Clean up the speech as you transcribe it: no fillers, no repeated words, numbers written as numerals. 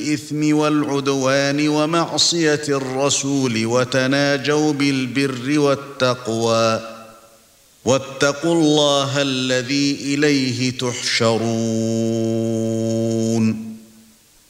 الإثم والعدوان ومعصية الرسول وتناجوا بالبر والتقوى واتقوا الله الذي إليه تحشرون